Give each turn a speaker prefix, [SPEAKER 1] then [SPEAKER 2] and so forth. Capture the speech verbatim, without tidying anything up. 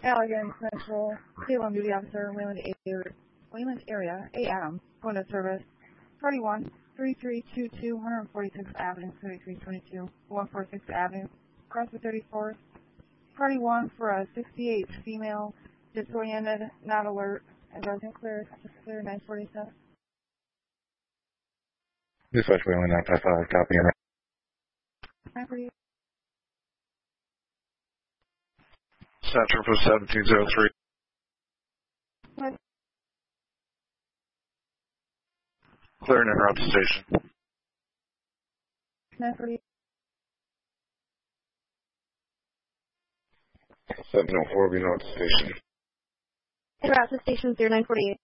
[SPEAKER 1] Allegan Central, Salem Duty Officer, Wayland, A- Wayland Area, A. Adam, going to service. Party one, thirty-three twenty-two, one forty-sixth Avenue, thirty-three twenty-two, one forty-sixth Avenue, across the thirty-fourth. Party one for a sixty-eight female, disoriented, not alert, addressing clear, just clear, nine forty-seven.
[SPEAKER 2] Dispatch Wayland nine five five, copy.
[SPEAKER 1] nine forty-eight.
[SPEAKER 2] Central for seventeen oh three.
[SPEAKER 1] What?
[SPEAKER 2] Clear and interrupt the station.
[SPEAKER 1] nine forty-eight.
[SPEAKER 2] seven oh four, we know at the station.
[SPEAKER 1] Interrupt the station, zero nine forty-eight.